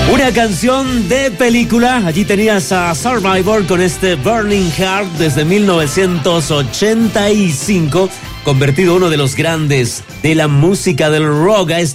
Una canción de película. Allí tenías a Survivor con este Burning Heart desde 1985, convertido en uno de los grandes de la música del rock.